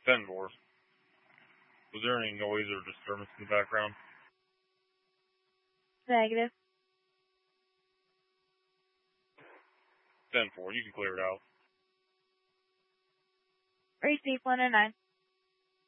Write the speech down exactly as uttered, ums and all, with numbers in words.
ten four. Was there any noise or disturbance in the background? Negative. ten four, you can clear it out. Receive one oh nine.